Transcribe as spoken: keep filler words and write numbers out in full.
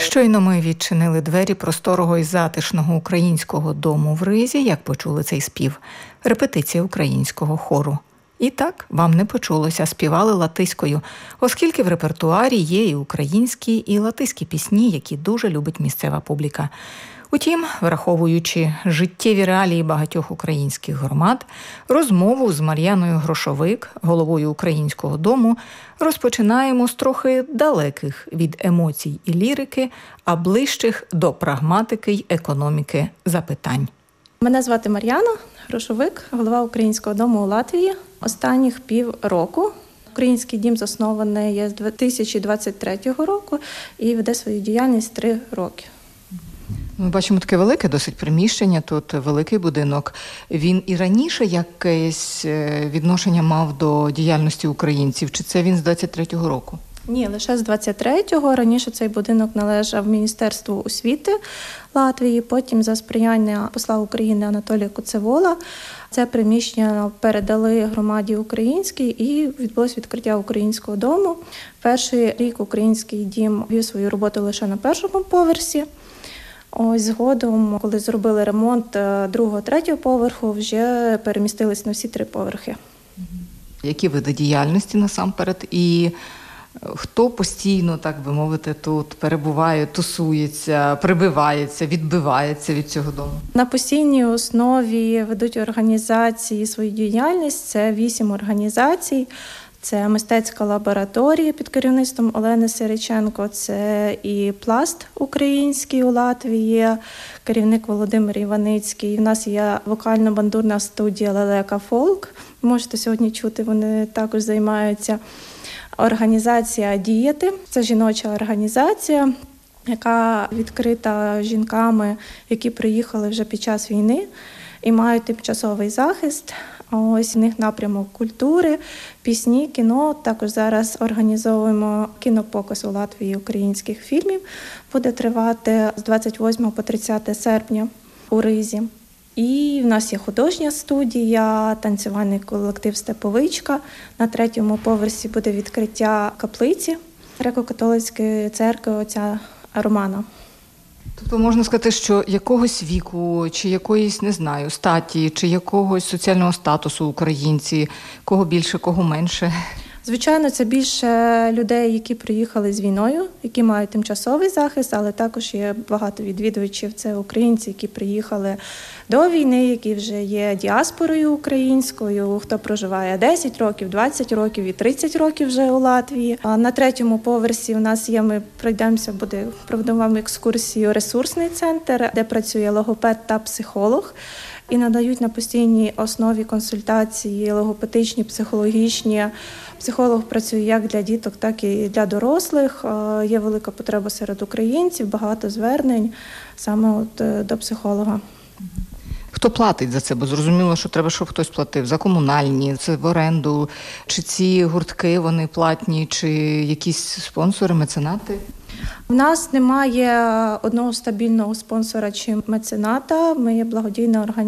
Щойно ми відчинили двері просторого і затишного українського дому в Ризі, як почули цей спів. Репетиція українського хору. І так, вам не почулося, співали латиською, оскільки в репертуарі є і українські, і латиські пісні, які дуже любить місцева публіка. Утім, враховуючи життєві реалії багатьох українських громад, розмову з Мар'яною Грошовик, головою українського дому, розпочинаємо з трохи далеких від емоцій і лірики, а ближчих до прагматики й економіки запитань. Мене звати Мар'яна Грошовик, голова українського дому у Латвії. Останніх півроку український дім заснований з дві тисячі двадцять третього року і веде свою діяльність три роки. Ми бачимо таке велике досить приміщення, тут великий будинок. Він і раніше якесь відношення мав до діяльності українців, чи це він з двадцять третього року? Ні, лише з двадцять третього. Раніше цей будинок належав Міністерству освіти Латвії, потім за сприяння посла України Анатолія Коцевола це приміщення передали громаді українській і відбулось відкриття українського дому. Перший рік український дім вів свою роботу лише на першому поверсі. Ось згодом, коли зробили ремонт другого, третього поверху, вже перемістились на всі три поверхи. Які види діяльності насамперед і хто постійно, так би мовити, тут перебуває, тусується, прибивається, відбивається від цього дому? На постійній основі ведуть організації свою діяльність. Це вісім організацій. Це мистецька лабораторія під керівництвом Олени Сириченко, це і пласт український у Латвії, керівник Володимир Іваницький. У нас є вокально-бандурна студія «Лелека Фолк». Можете сьогодні чути, вони також займаються. Організація «Діяти» – це жіноча організація, яка відкрита жінками, які приїхали вже під час війни і мають тимчасовий захист. Ось у них напрямок культури, пісні, кіно. Також зараз організовуємо кінопоказ у Латвії українських фільмів. Буде тривати з двадцять восьмого по тридцяте серпня у Ризі. І в нас є художня студія, танцювальний колектив «Степовичка». На третьому поверсі буде відкриття каплиці греко-католицької церкви отця Романа. Тобто можна сказати, що якогось віку, чи якоїсь, не знаю, статі, чи якогось соціального статусу українці, кого більше, кого менше? Звичайно, це більше людей, які приїхали з війною, які мають тимчасовий захист, але також є багато відвідувачів. Це українці, які приїхали до війни, які вже є діаспорою українською, хто проживає десять років, двадцять років і тридцять років вже у Латвії. А на третьому поверсі у нас є, ми пройдемося, буде, проведемо вам екскурсію, ресурсний центр, де працює логопед та психолог. І надають на постійній основі консультації логопедичні, психологічні. Психолог працює як для діток, так і для дорослих. Є велика потреба серед українців, багато звернень саме от до психолога. Хто платить за це? Бо зрозуміло, що треба, щоб хтось платив. За комунальні, це в оренду, чи ці гуртки, вони платні, чи якісь спонсори, меценати? У нас немає одного стабільного спонсора чи мецената. Ми є благодійна організація.